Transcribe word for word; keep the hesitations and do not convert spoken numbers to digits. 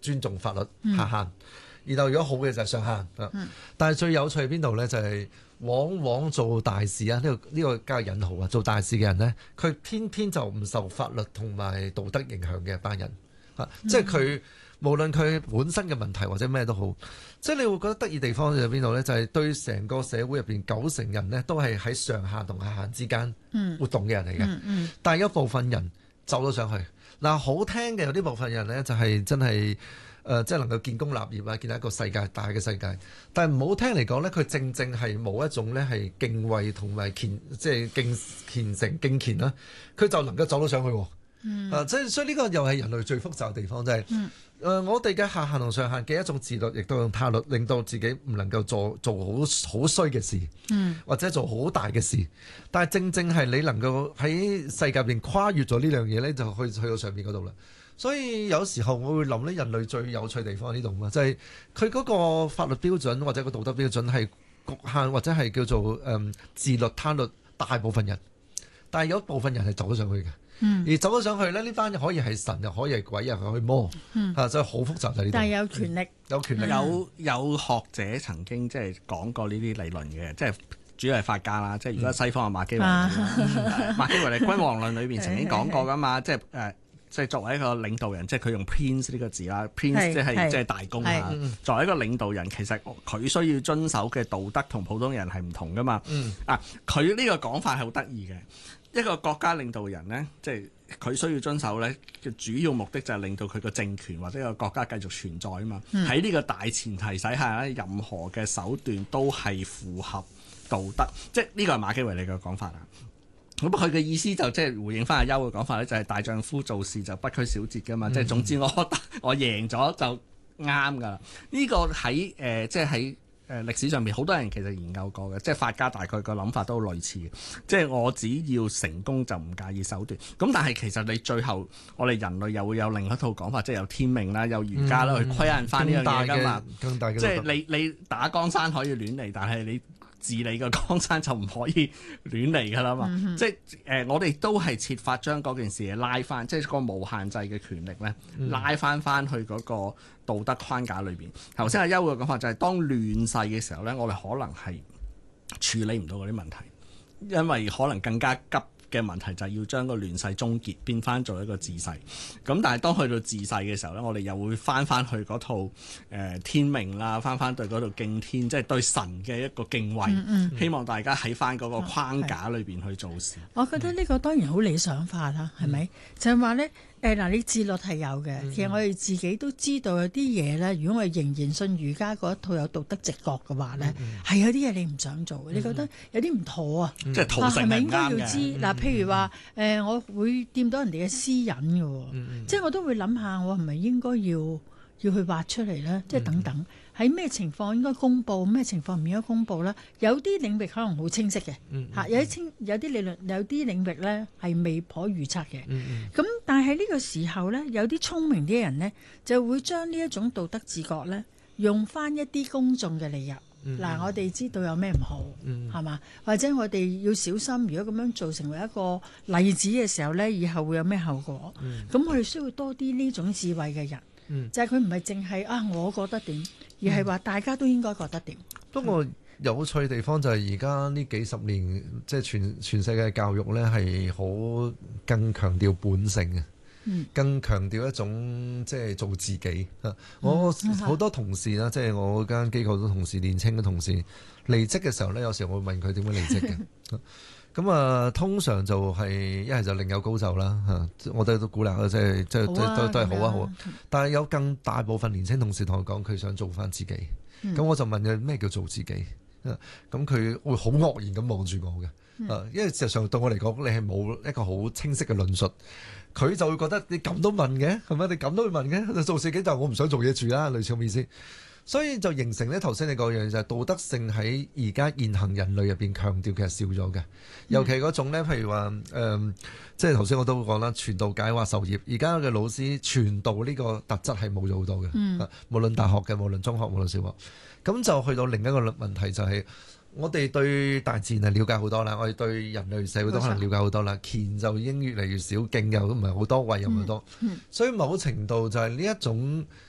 尊重法律下限，嗯、然後如果好嘅就係上限。嗯、但係最有趣喺邊度咧？就係、是、往往做大事啊！呢、這個呢、這個加引號啊，做大事嘅人咧，佢偏偏就唔受法律同埋道德影響嘅一班人啊！嗯、即係佢。無論佢本身嘅問題或者咩都好，即係你會覺得得意地方喺邊度呢？就係、是、對成個社會入邊九成人呢，都係喺上下同下限之間活動嘅人嚟嘅。嗯嗯、但係有部分人走咗上去，嗱、呃、好聽嘅有啲部分人呢，就係、是、真係誒、呃，即係能夠建功立業啊，建立一個世界大嘅世界。但係唔好聽嚟講呢，佢正正係冇一種呢係敬畏同埋虔，即係敬虔誠敬虔啦，佢就能夠走咗上去。嗯，啊，即係所以呢個又係人類最複雜嘅地方，就係、是，誒、嗯呃，我哋嘅下限同上限嘅一種自律，亦都用他律，令到自己唔能夠做做好好衰嘅事，嗯，或者做好大嘅事。但係正正係你能夠喺世界入邊跨越咗呢樣嘢咧，就去去到上邊嗰度啦。所以有時候我會諗咧，人類最有趣地方喺呢度嘛，就係佢嗰個法律標準或者個道德標準係局限或者係叫做誒、嗯、自律他律大部分人，但係有一部分人係走咗上去嘅。嗯、而走咗上去咧，呢班可以係神，又可以係鬼，又可以魔，嗯、啊，真係好複雜就呢啲。但係有權力，嗯、有權力。嗯、 有有學者曾經即係講過呢啲理論嘅，即係主要係法家啦。即係如果西方嘅馬基維利，嗯、馬基維利君王論裏邊曾經講過噶嘛，即係誒，即係作為一個領導人，即係佢用 prince 呢個字啦 ，prince 即係即係大公啊。作為一個領導人，其實佢需要遵守嘅道德同普通人係唔同噶嘛。嗯、啊，佢呢個講法係好得意嘅。一個國家領導人呢，即係佢需要遵守呢嘅主要目的就係令到佢個政權或者個國家繼續存在啊嘛。喺呢、嗯、個大前提底下咧，任何嘅手段都係符合道德，即係呢個係馬基維利嘅講法啦。咁佢嘅意思就即係回應翻阿優嘅講法咧，就係、是、大丈夫做事就不拘小節噶嘛。嗯、即係總之我我贏咗就啱噶啦。呢、這個喺誒、呃、即係喺。誒歷史上面好多人其實研究過嘅，即係法家大概個諗法都類似嘅，即係我只要成功就唔介意手段。咁但係其實你最後我哋人類又會有另一套講法，即係有天命啦，有儒家啦、嗯、去規限翻呢樣嘢㗎嘛。更大嘅，即係你你打江山可以亂嚟，但係你治理嘅江山就唔可以亂嚟㗎啦嘛。嗯、即係誒、呃，我哋都係設法將嗰件事嘢拉翻，即係個無限制嘅權力咧，嗯、拉翻翻去嗰個道德框架裏邊。頭先阿優嘅講法就係、是、當亂世嘅時候咧，我哋可能係處理唔到嗰啲問題，因為可能更加急嘅問題就係要將個亂世終結，變翻做一個治世。咁但係當去到治世嘅時候咧，我哋又會翻翻去嗰套誒、呃、天命啦，翻翻對嗰度敬天，即、就、係、是、對神嘅一個敬畏。嗯嗯、希望大家喺翻嗰個框架裏邊去做事。 我覺得呢個當然好理想化啦，係咪、嗯？就係話咧。誒嗱，你自律係有嘅，嗯、其實我哋自己都知道有啲嘢咧。如果我哋仍然信儒家嗰一套有道德直覺嘅話咧，係、嗯、有啲嘢你唔想做，嗯、你覺得有啲唔妥啊？即係逃性唔啱嘅。係咪應該要知嗱？譬、嗯、如話誒、呃，我會掂到人哋嘅私隱嘅喎，嗯、即係我都會諗下，我係咪應該要要去挖出嚟咧？即係等等。嗯喺咩情況應該公佈，咩情況唔應該公佈咧？有啲領域可能好清晰嘅，嚇、嗯嗯、有啲清有啲理論，有啲領域咧係未可預測嘅。咁、嗯嗯、但係呢個時候咧，有啲聰明啲人咧就會將呢一種道德自覺咧用翻一啲公眾嘅理由。嗱、嗯嗯，我哋知道有咩唔好，係嘛、嗯？或者我哋要小心，如果咁樣做成為一個例子嘅時候咧，以後會有咩後果？咁、嗯、我哋需要多啲呢種智慧嘅人。嗯、就係佢唔係淨係啊，我覺得點，而係話大家都應該覺得點。 不過、嗯、有趣嘅地方就係而家呢幾十年，即係全全世界教育咧係好更強調本性嘅，嗯、更強調一種即係做自己。嗯、我好多同事啦，即係、嗯、我間機構嘅同事，年青嘅同事離職嘅時候咧，有時候我會問佢點樣離職嘅。咁啊，通常就係一係就另有高就啦嚇，我哋都鼓勵啊，即係即係都都係好啊好啊。但係有更大部分年輕同事同我講，佢想做翻自己。咁、嗯、我就問佢咩叫做自己？咁佢會好愕然咁望住我嘅。啊、嗯，因為事實上對我嚟講，你係冇一個好清晰嘅論述。佢就會覺得你咁都問嘅，係咪？你咁都會問嘅？做自己就我唔想做嘢住啦，類似咁意思。所以就形成咧，頭先你講樣就係道德性喺而家現行人類入邊強調其實少咗嘅，尤其嗰種咧，譬如話誒、呃，即係頭先我都講啦，傳道解惑授業，而家嘅老師傳道呢個特質係冇咗好多嘅，嗯、無論大學嘅，無論中學，無論小學，咁就去到另一個問題就係、是。我哋對大自然係了解好多啦，我哋對人類社會都可能了解好多啦。虔就已經越嚟越少，敬又唔係好多，畏又唔係多，嗯嗯、所以某程度就係呢一種